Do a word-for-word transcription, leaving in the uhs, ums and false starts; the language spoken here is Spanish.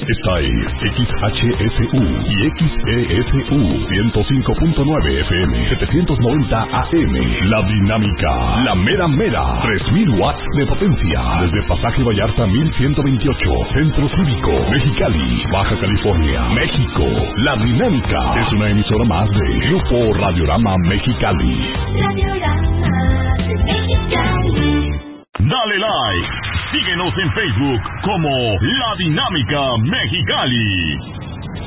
Esta es X H S U y X E S U ciento cinco punto nueve F M, setecientos noventa A M. La Dinámica, la mera mera, tres mil watts de potencia. Desde Pasaje Vallarta mil ciento veintiocho, Centro Cívico, Mexicali, Baja California, México. La Dinámica es una emisora más de Grupo Radiorama Mexicali. Radiorama Mexicali. Dale like. Síguenos en Facebook como La Dinámica Mexicali.